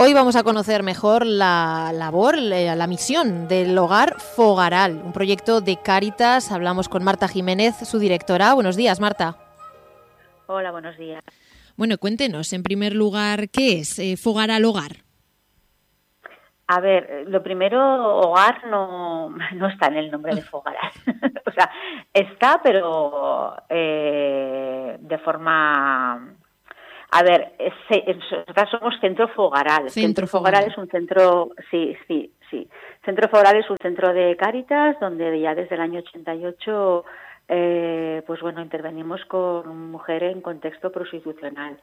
Hoy vamos a conocer mejor la labor, la misión del Hogar Fogaral, un proyecto de Cáritas. Hablamos con Marta Jiménez, su directora. Buenos días, Marta. Hola, buenos días. Bueno, cuéntenos, en primer lugar, ¿qué es Fogaral Hogar? A ver, lo primero, hogar no está en el nombre de Fogaral. O sea, está, pero de forma... A ver, nosotros somos Centro Fogaral. Centro Fogaral es un centro... Sí. Centro Fogaral es un centro de Cáritas donde ya desde el año 88 pues bueno, intervenimos con mujeres en contexto prostitucional.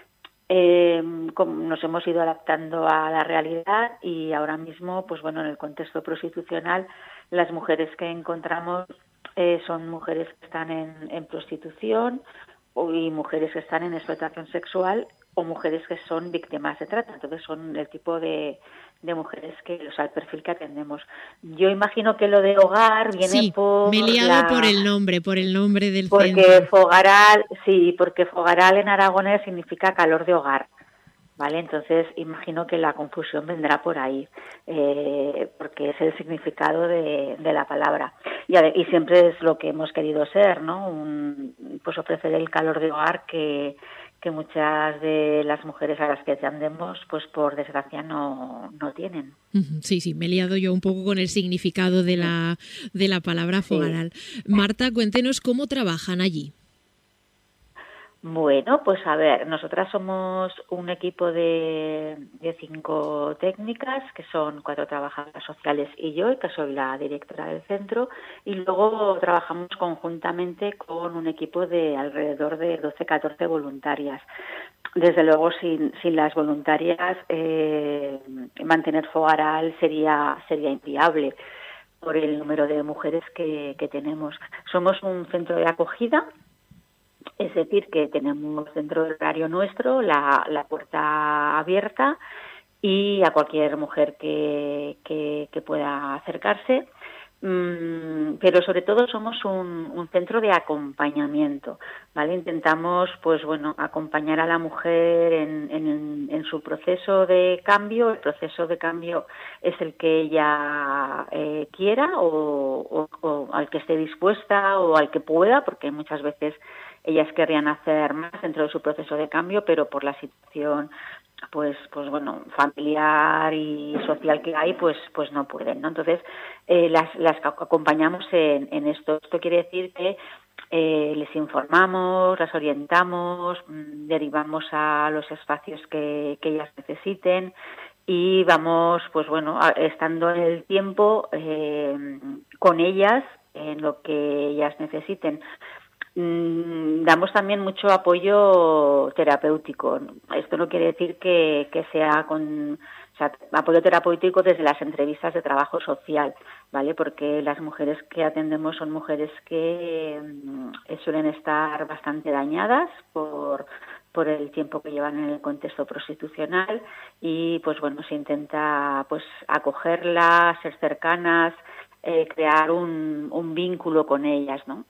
Nos hemos ido adaptando a la realidad y ahora mismo, pues bueno, en el contexto prostitucional, las mujeres que encontramos son mujeres que están en prostitución y mujeres que están en explotación sexual o mujeres que son víctimas de trata. Entonces son el tipo de mujeres que, o sea, el perfil que atendemos. Yo imagino que lo de hogar viene por... me he liado por el nombre del centro. Porque Fogaral en aragonés significa calor de hogar, ¿vale? Entonces imagino que la confusión vendrá por ahí, porque es el significado de la palabra. Y siempre es lo que hemos querido ser, ¿no? Pues ofrecer el calor de hogar que muchas de las mujeres a las que atendemos, pues por desgracia no tienen. Sí, me he liado yo un poco con el significado de la palabra fogaral. Sí. Marta, cuéntenos cómo trabajan allí. Bueno, pues a ver, nosotras somos un equipo de 5 técnicas, que son 4 trabajadoras sociales y yo, que soy la directora del centro, y luego trabajamos conjuntamente con un equipo de alrededor de 12-14 voluntarias. Desde luego, sin las voluntarias, mantener Fogaral sería inviable por el número de mujeres que tenemos. Somos un centro de acogida. Es decir, que tenemos dentro del horario nuestro la puerta abierta y a cualquier mujer que pueda acercarse, pero sobre todo somos un centro de acompañamiento, ¿vale? Intentamos, pues bueno, acompañar a la mujer en su proceso de cambio. El proceso de cambio es el que ella quiera o al que esté dispuesta o al que pueda, porque muchas veces ellas querrían hacer más dentro de su proceso de cambio, pero por la situación pues bueno, familiar y social que hay, pues no pueden, ¿no? Entonces, las acompañamos en esto. Esto quiere decir que les informamos, las orientamos, derivamos a los espacios que ellas necesiten y vamos, pues bueno, estando en el tiempo con ellas en lo que ellas necesiten. Damos también mucho apoyo terapéutico. Esto no quiere decir que sea apoyo terapéutico desde las entrevistas de trabajo social, ¿vale? Porque las mujeres que atendemos son mujeres que suelen estar bastante dañadas por el tiempo que llevan en el contexto prostitucional y pues bueno, se intenta pues acogerlas, ser cercanas, crear un vínculo con ellas, ¿no?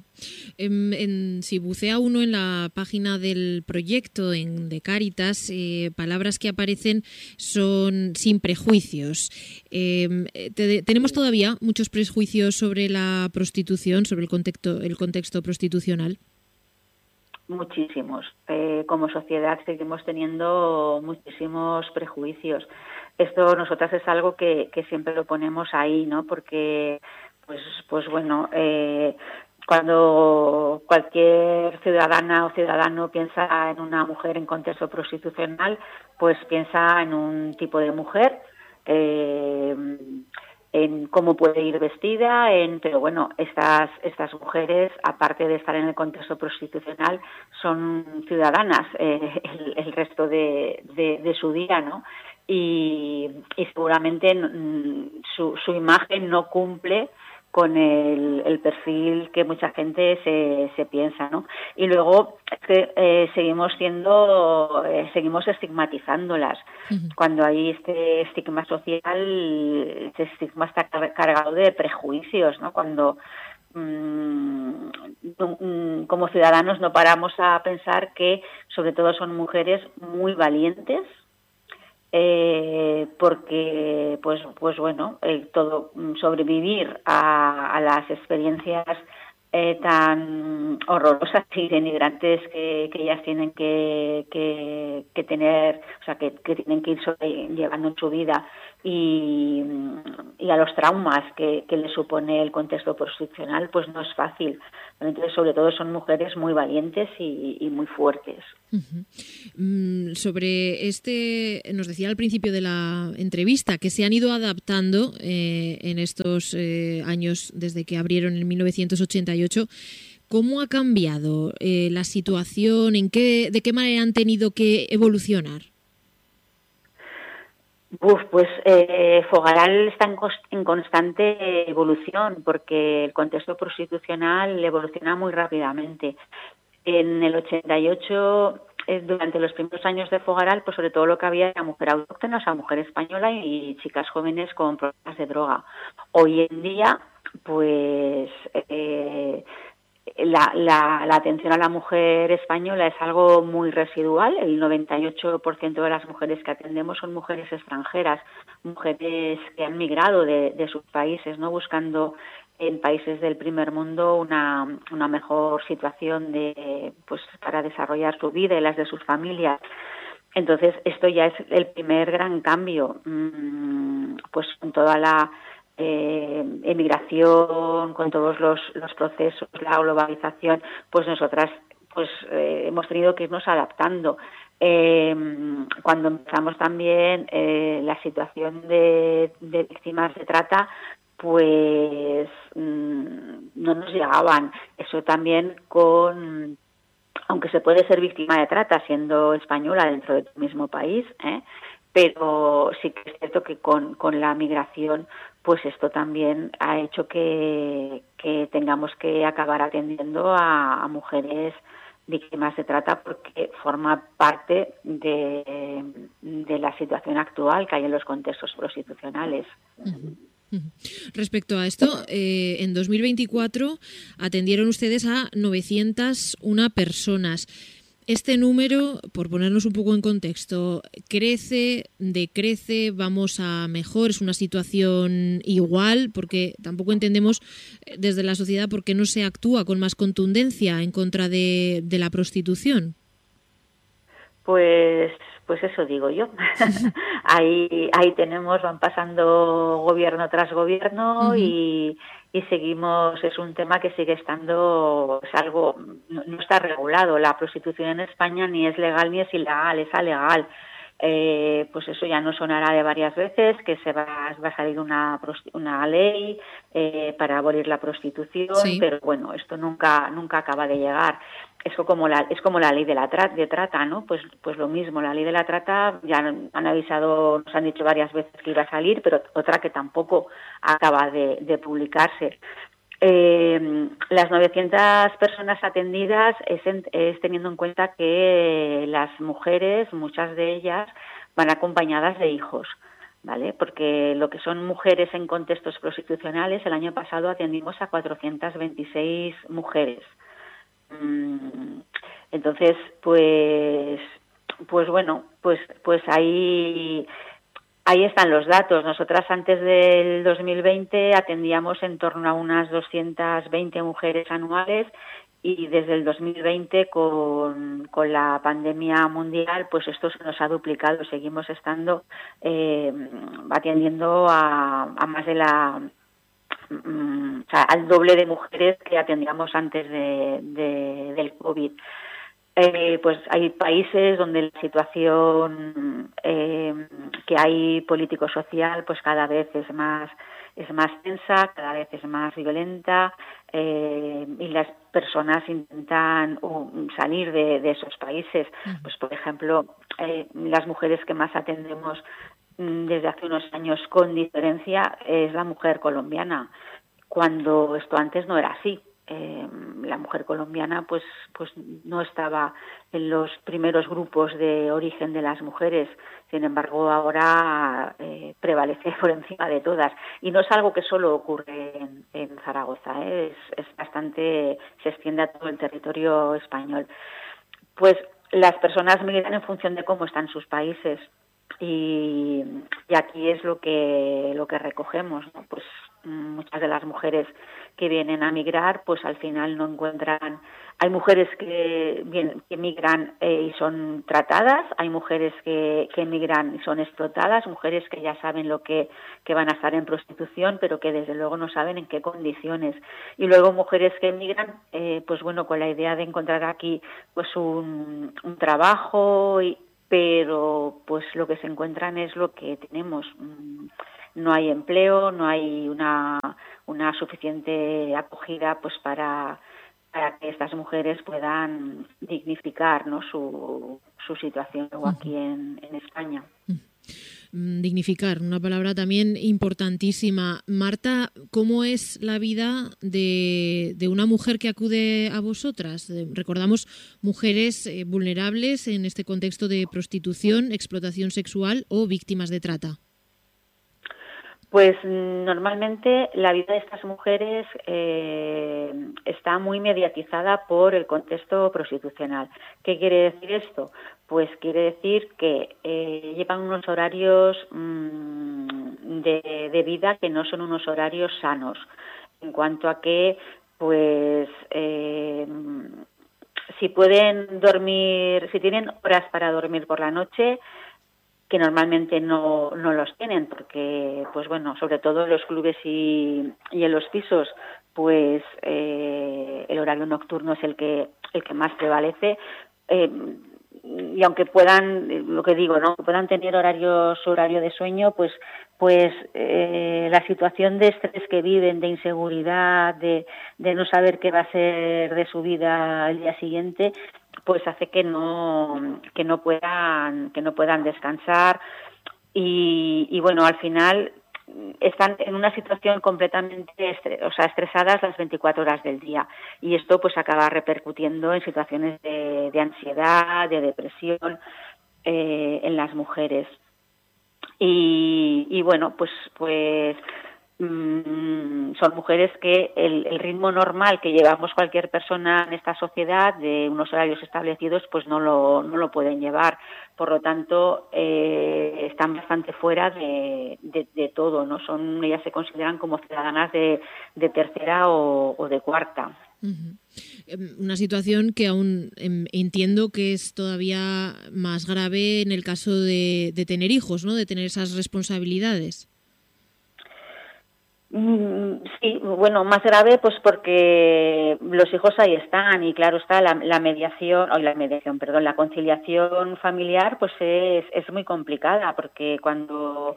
Si bucea uno en la página del proyecto de Cáritas, palabras que aparecen son sin prejuicios. ¿Tenemos todavía muchos prejuicios sobre la prostitución, sobre el contexto prostitucional? Muchísimos. Como sociedad seguimos teniendo muchísimos prejuicios. Esto nosotras es algo que siempre lo ponemos ahí, ¿no? Porque, pues bueno, cuando cualquier ciudadana o ciudadano piensa en una mujer en contexto prostitucional, pues piensa en un tipo de mujer, en cómo puede ir vestida, pero bueno, estas mujeres, aparte de estar en el contexto prostitucional, son ciudadanas el resto de su día, ¿no? Y seguramente su imagen no cumple con el perfil que mucha gente se piensa, ¿no? Y luego seguimos estigmatizándolas. Cuando hay este estigma social, este estigma está cargado de prejuicios, ¿no? Cuando como ciudadanos no paramos a pensar que sobre todo son mujeres muy valientes, porque pues bueno, todo sobrevivir a las experiencias tan horrorosas y denigrantes que ellas tienen que tener, o sea, que tienen que ir llevando en su vida, y a los traumas que les supone el contexto prostitucional, pues no es fácil. Entonces, sobre todo, son mujeres muy valientes y muy fuertes. Sobre nos decía al principio de la entrevista que se han ido adaptando en estos años desde que abrieron en 1988. ¿Cómo ha cambiado la situación? ¿De qué manera han tenido que evolucionar? Pues Fogaral está en constante evolución, porque el contexto prostitucional evoluciona muy rápidamente. En el 88, durante los primeros años de Fogaral, pues sobre todo lo que había era mujer autóctona, o sea, mujer española y chicas jóvenes con problemas de droga. Hoy en día, pues la atención a la mujer española es algo muy residual. El 98% de las mujeres que atendemos son mujeres extranjeras, mujeres que han migrado de sus países, ¿no?, buscando en países del primer mundo una mejor situación pues para desarrollar su vida y las de sus familias. Entonces, esto ya es el primer gran cambio, pues con toda la emigración, con todos los procesos, la globalización, pues nosotras hemos tenido que irnos adaptando. Cuando empezamos también la situación de víctimas de trata, pues no nos llegaban. Eso también aunque se puede ser víctima de trata siendo española dentro de tu mismo país, pero sí que es cierto que con la migración, pues esto también ha hecho que tengamos que acabar atendiendo a mujeres víctimas de trata, porque forma parte de la situación actual que hay en los contextos prostitucionales. Respecto a esto, en 2024 atendieron ustedes a 901 personas. Este número, por ponernos un poco en contexto, ¿crece, decrece, vamos a mejor? ¿Es una situación igual? Porque tampoco entendemos desde la sociedad por qué no se actúa con más contundencia en contra de la prostitución. Pues eso digo yo. ahí van pasando gobierno tras gobierno, y seguimos, es un tema que sigue estando, es algo, no está regulado. La prostitución en España ni es legal ni es ilegal, es alegal. Pues eso ya no sonará de varias veces, que va a salir una ley para abolir la prostitución, sí. Pero bueno, esto nunca acaba de llegar. Es como la ley de trata, ¿no? Pues lo mismo, la ley de la trata ya han avisado, nos han dicho varias veces que iba a salir, pero otra que tampoco acaba de publicarse. Las 900 personas atendidas es teniendo en cuenta que las mujeres, muchas de ellas, van acompañadas de hijos, ¿vale? Porque lo que son mujeres en contextos prostitucionales, el año pasado atendimos a 426 mujeres. Entonces, pues bueno, pues ahí están los datos. Nosotras antes del 2020 atendíamos en torno a unas 220 mujeres anuales, y desde el 2020 con la pandemia mundial, pues esto se nos ha duplicado. Seguimos estando atendiendo a más de o sea, al doble de mujeres que atendíamos antes del COVID. Pues hay países donde la situación que hay político-social, pues cada vez es más tensa, cada vez es más violenta, y las personas intentan salir de esos países. Pues por ejemplo, las mujeres que más atendemos desde hace unos años con diferencia es la mujer colombiana, cuando esto antes no era así. La mujer colombiana pues no estaba en los primeros grupos de origen de las mujeres. Sin embargo, ahora prevalece por encima de todas, y no es algo que solo ocurre en Zaragoza, es bastante, se extiende a todo el territorio español. Pues las personas migran en función de cómo están sus países. y aquí es lo que recogemos, ¿no? Pues muchas de las mujeres que vienen a migrar, pues al final no encuentran. Hay mujeres que migran y son tratadas, hay mujeres que migran y son explotadas, mujeres que ya saben que van a estar en prostitución, pero que desde luego no saben en qué condiciones. Y luego mujeres que migran, pues bueno, con la idea de encontrar aquí pues un trabajo, pero pues lo que se encuentran es lo que tenemos. No hay empleo, no hay una suficiente acogida pues para que estas mujeres puedan dignificar, ¿no?, su situación luego aquí en España. Dignificar, una palabra también importantísima. Marta, ¿cómo es la vida de una mujer que acude a vosotras? Recordamos mujeres vulnerables en este contexto de prostitución, explotación sexual o víctimas de trata. Pues normalmente la vida de estas mujeres está muy mediatizada por el contexto prostitucional. ¿Qué quiere decir esto? Pues quiere decir que llevan unos horarios de vida que no son unos horarios sanos, en cuanto a que, pues, si pueden dormir, si tienen horas para dormir por la noche, que normalmente no los tienen, porque, pues bueno, sobre todo en los clubes y en los pisos, pues el horario nocturno es el que más prevalece. Y aunque puedan, lo que digo, ¿no?, puedan tener horario de sueño, pues la situación de estrés que viven, de inseguridad, de no saber qué va a ser de su vida el día siguiente, pues hace que no puedan descansar y bueno, al final están en una situación completamente estresadas las 24 horas del día, y esto pues acaba repercutiendo en situaciones de ansiedad, de depresión en las mujeres. Y bueno, pues son mujeres que el ritmo normal que llevamos cualquier persona en esta sociedad, de unos horarios establecidos, pues no lo pueden llevar. Por lo tanto, están bastante fuera de todo, ¿no? Ellas se consideran como ciudadanas de tercera o de cuarta. Una situación que aún entiendo que es todavía más grave en el caso de tener hijos, ¿no?, de tener esas responsabilidades. Sí, bueno, más grave pues porque los hijos ahí están y claro está la conciliación familiar pues es muy complicada, porque cuando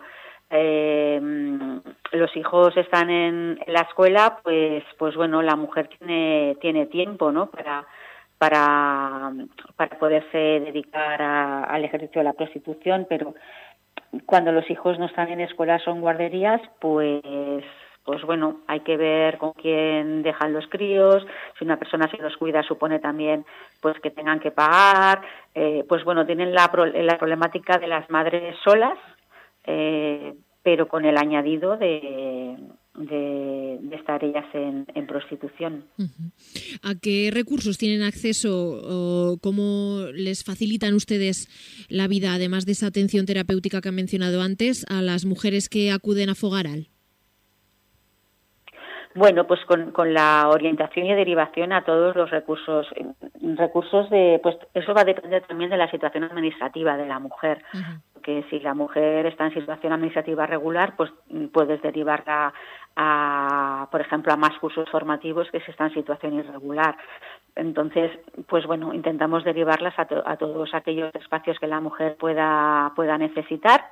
los hijos están en la escuela, pues bueno, la mujer tiene tiempo, ¿no?, para poderse dedicar al ejercicio de la prostitución, pero cuando los hijos no están en escuelas o en guarderías, pues bueno, hay que ver con quién dejan los críos. Si una persona se los cuida, supone también pues que tengan que pagar. Pues bueno, tienen la problemática de las madres solas, pero con el añadido de estar ellas en prostitución. ¿A qué recursos tienen acceso o cómo les facilitan ustedes la vida, además de esa atención terapéutica que han mencionado antes, a las mujeres que acuden a Fogaral? Bueno, pues con la orientación y derivación a todos los recursos pues eso va a depender también de la situación administrativa de la mujer. Porque si la mujer está en situación administrativa regular, pues puedes derivarla por ejemplo, a más cursos formativos que si está en situación irregular. Entonces, pues bueno, intentamos derivarlas a todos aquellos espacios que la mujer pueda necesitar.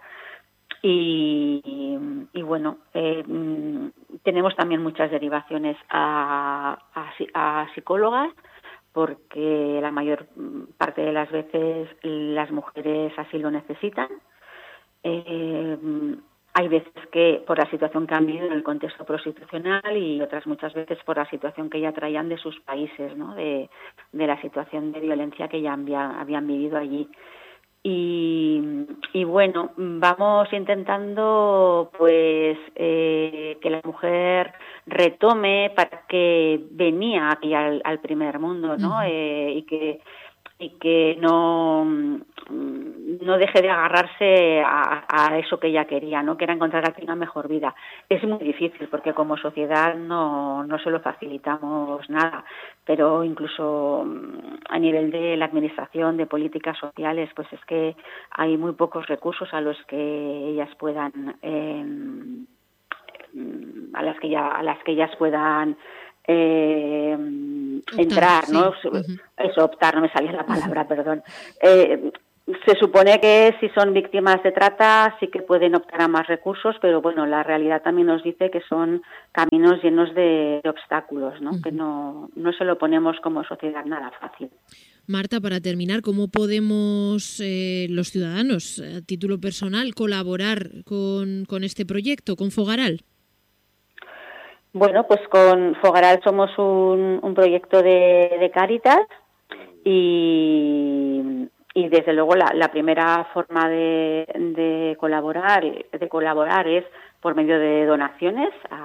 Y bueno, tenemos también muchas derivaciones a psicólogas, porque la mayor parte de las veces las mujeres así lo necesitan. Hay veces que por la situación que han vivido en el contexto prostitucional, y otras muchas veces por la situación que ya traían de sus países, ¿no?, de la situación de violencia que ya habían vivido allí. Y bueno, vamos intentando pues que la mujer retome para que venía aquí al primer mundo, ¿no? Y que y que no deje de agarrarse a eso que ella quería, ¿no? Que era encontrar aquí una mejor vida. Es muy difícil porque como sociedad no se lo facilitamos nada, pero incluso a nivel de la administración, de políticas sociales, pues es que hay muy pocos recursos a los que ellas puedan a las que ellas puedan entrar, sí. ¿no? Eso, optar, no me salía la palabra, perdón. Se supone que si son víctimas de trata sí que pueden optar a más recursos, pero bueno, la realidad también nos dice que son caminos llenos de obstáculos, ¿no? Que no se lo ponemos como sociedad nada fácil. Marta, para terminar, ¿cómo podemos los ciudadanos, a título personal, colaborar con este proyecto, con Fogaral? Bueno, pues con Fogaral somos un proyecto de Cáritas y desde luego la primera forma de colaborar es por medio de donaciones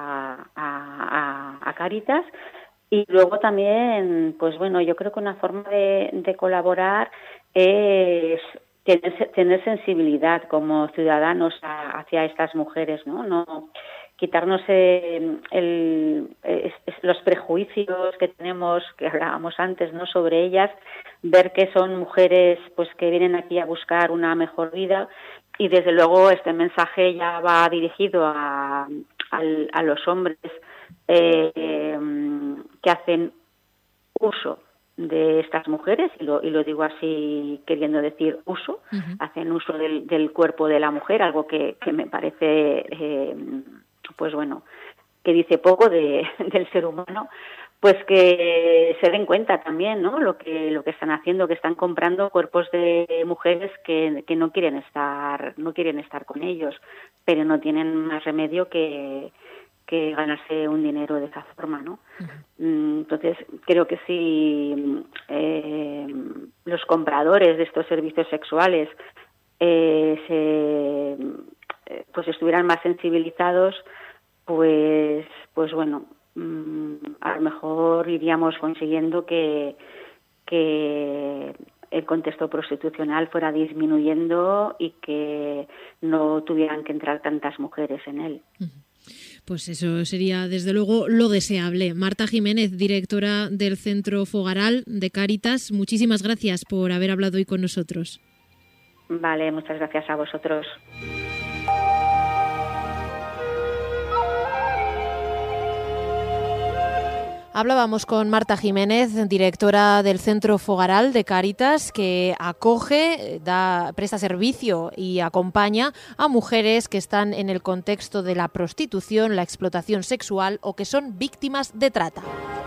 a Cáritas. Y luego también, pues bueno, yo creo que una forma de colaborar es tener sensibilidad como ciudadanos hacia estas mujeres, ¿no? No quitarnos los prejuicios que tenemos, que hablábamos antes, ¿no? Sobre ellas, ver que son mujeres pues que vienen aquí a buscar una mejor vida, y desde luego este mensaje ya va dirigido a los hombres que hacen uso de estas mujeres, y lo digo así queriendo decir uso, hacen uso del cuerpo de la mujer, algo que me parece pues bueno, que dice poco del ser humano, pues que se den cuenta también, ¿no? Lo que están haciendo, que están comprando cuerpos de mujeres que no quieren estar con ellos, pero no tienen más remedio que ganarse un dinero de esa forma, ¿no? Entonces creo que si los compradores de estos servicios sexuales pues estuvieran más sensibilizados, pues bueno, a lo mejor iríamos consiguiendo que el contexto prostitucional fuera disminuyendo y que no tuvieran que entrar tantas mujeres en él. Pues eso sería, desde luego, lo deseable. Marta Jiménez, directora del Centro Fogaral de Cáritas, muchísimas gracias por haber hablado hoy con nosotros. Vale, muchas gracias a vosotros. Hablábamos con Marta Jiménez, directora del Centro Fogaral de Cáritas, que acoge, presta servicio y acompaña a mujeres que están en el contexto de la prostitución, la explotación sexual o que son víctimas de trata.